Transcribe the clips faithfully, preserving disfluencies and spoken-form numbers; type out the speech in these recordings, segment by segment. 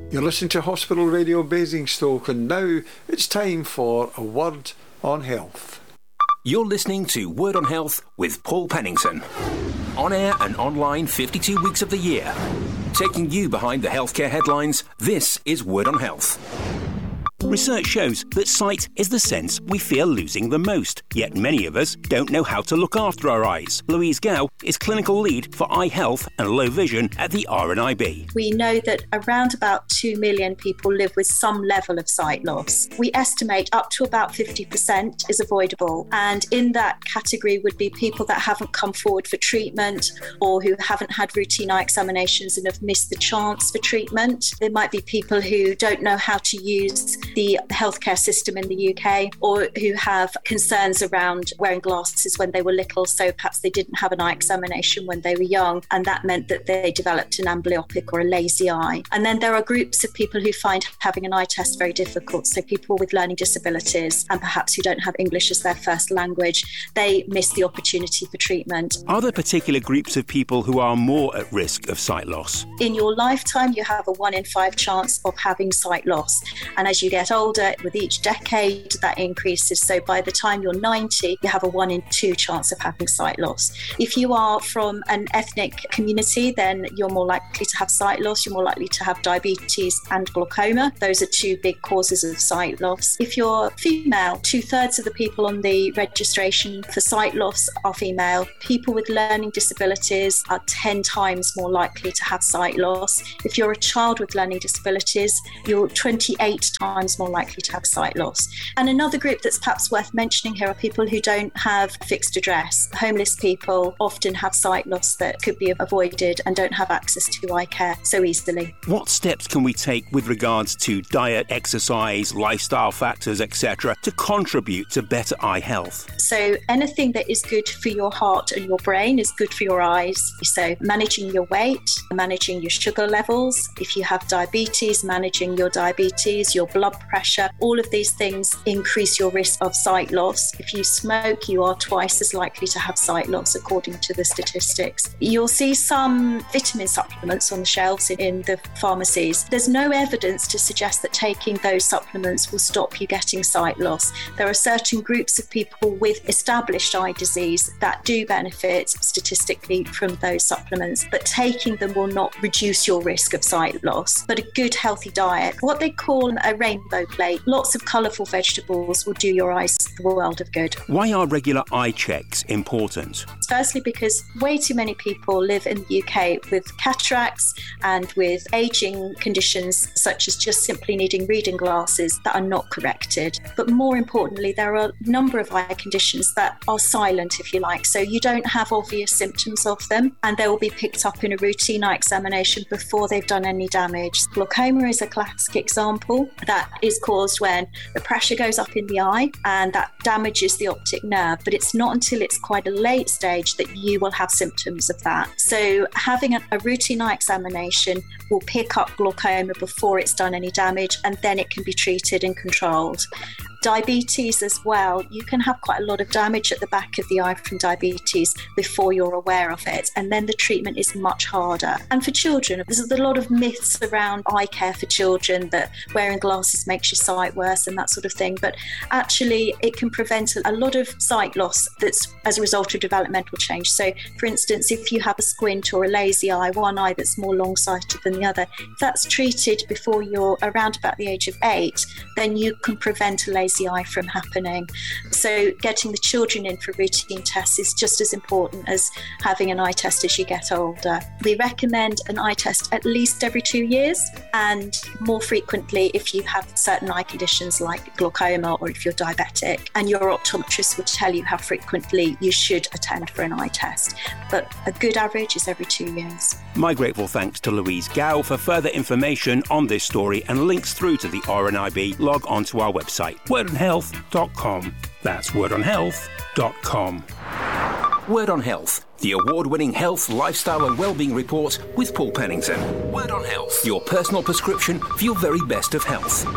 You're listening to Hospital Radio Basingstoke, and now it's time for a Word on Health. You're listening to Word on Health with Paul Pennington. On air and online fifty-two weeks of the year. Taking you behind the healthcare headlines, this is Word on Health. Research shows that sight is the sense we fear losing the most, yet many of us don't know how to look after our eyes. Louise Gow is clinical lead for eye health and low vision at the R N I B. We know that around about two million people live with some level of sight loss. We estimate up to about fifty percent is avoidable, and in that category would be people that haven't come forward for treatment or who haven't had routine eye examinations and have missed the chance for treatment. There might be people who don't know how to use the healthcare system in the U K, or who have concerns around wearing glasses when they were little, so perhaps they didn't have an eye examination when they were young, and that meant that they developed an amblyopic or a lazy eye. And then there are groups of people who find having an eye test very difficult, so people with learning disabilities and perhaps who don't have English as their first language, they miss the opportunity for treatment. Are there particular groups of people who are more at risk of sight loss? In your lifetime, you have a one in five chance of having sight loss, and as you get older, with each decade that increases. So by the time you're ninety, you have a one in two chance of having sight loss. If you are from an ethnic community, then you're more likely to have sight loss. You're more likely to have diabetes and glaucoma. Those are two big causes of sight loss. If you're female, two thirds of the people on the registration for sight loss are female. People with learning disabilities are ten times more likely to have sight loss. If you're a child with learning disabilities, you're twenty-eight times more likely to have sight loss. And another group that's perhaps worth mentioning here are people who don't have fixed address. Homeless people often have sight loss that could be avoided and don't have access to eye care so easily. What steps can we take with regards to diet, exercise, lifestyle factors, et cetera, to contribute to better eye health? So anything that is good for your heart and your brain is good for your eyes. So managing your weight, managing your sugar levels. If you have diabetes, managing your diabetes, your blood pressure, all of these things increase your risk of sight loss. If you smoke, you are twice as likely to have sight loss, according to the statistics. You'll see some vitamin supplements on the shelves in the pharmacies. There's no evidence to suggest that taking those supplements will stop you getting sight loss. There are certain groups of people with established eye disease that do benefit statistically from those supplements, but taking them will not reduce your risk of sight loss. But a good healthy diet, what they call a rainbow plate, lots of colourful vegetables will do your eyes the world of good. Why are regular eye checks important? Firstly, because way too many people live in the U K with cataracts and with ageing conditions such as just simply needing reading glasses that are not corrected. But more importantly, there are a number of eye conditions that are silent, if you like, so you don't have obvious symptoms of them, and they will be picked up in a routine eye examination before they've done any damage. Glaucoma is a classic example. That is caused when the pressure goes up in the eye and that damages the optic nerve, but it's not until it's quite a late stage that you will have symptoms of that. So having a, a routine eye examination will pick up glaucoma before it's done any damage, and then it can be treated and controlled. Diabetes as well, you can have quite a lot of damage at the back of the eye from diabetes before you're aware of it, and then the treatment is much harder. And for children, there's a lot of myths around eye care for children, that wearing glasses makes your sight worse and that sort of thing, but actually it can prevent a lot of sight loss that's as a result of developmental change. So for instance, if you have a squint or a lazy eye, one eye that's more long-sighted than the other, if that's treated before you're around about the age of eight, then you can prevent a lazy eye from happening. So getting the children in for routine tests is just as important as having an eye test as you get older. We recommend an eye test at least every two years and more frequently if you have certain eye conditions like glaucoma or if you're diabetic, and your optometrist will tell you how frequently you should attend for an eye test. But a good average is every two years. My grateful thanks to Louise Gow. For further information on this story and links through to the R N I B, log on to our website, word on health dot com. That's word on health dot com. Word on Health, the award-winning health, lifestyle and wellbeing report with Paul Pennington. Word on Health, your personal prescription for your very best of health.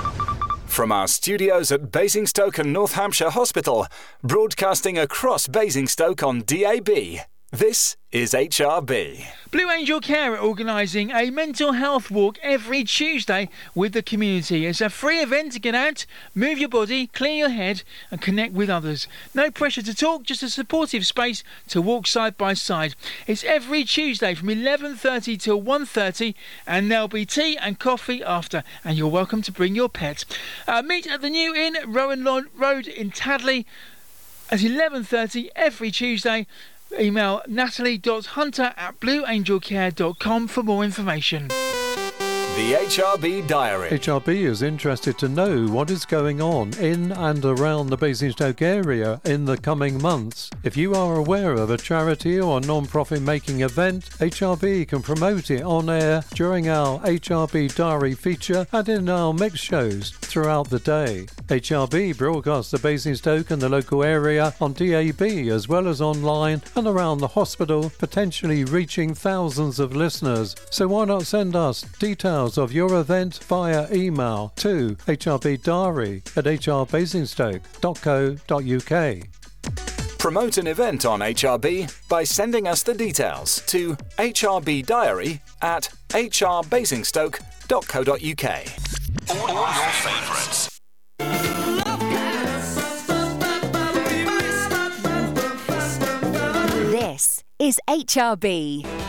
From our studios at Basingstoke and North Hampshire Hospital, broadcasting across Basingstoke on D A B, This is H R B. Blue Angel Care are organising a mental health walk every Tuesday with the community. It's a free event to get out, move your body, clear your head and connect with others. No pressure to talk, just a supportive space to walk side by side. It's every Tuesday from eleven thirty till one thirty and there'll be tea and coffee after, and you're welcome to bring your pet. Uh, meet at the New Inn, Rowan Road in Tadley at eleven thirty every Tuesday. Email natalie.hunter at blueangelcare dot com for more information. The H R B Diary. H R B is interested to know what is going on in and around the Basingstoke area in the coming months. If you are aware of a charity or non-profit making event, H R B can promote it on air during our H R B Diary feature and in our mix shows throughout the day. H R B broadcasts the Basingstoke and the local area on D A B as well as online and around the hospital, potentially reaching thousands of listeners. So why not send us details of your event via email to hrbdiary at h r basingstoke dot co dot u k. Promote an event on H R B by sending us the details to hrbdiary at h r basingstoke dot co dot u k. All your favourites. This is H R B.